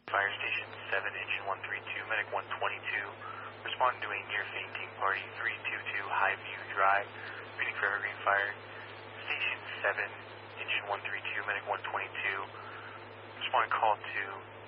Fire Station 7, Engine 132, Medic 122. Responding to a near fainting party, 322 Highview Drive, waiting for Evergreen Fire. Station 7, Engine 132, Medic 122. Responding call to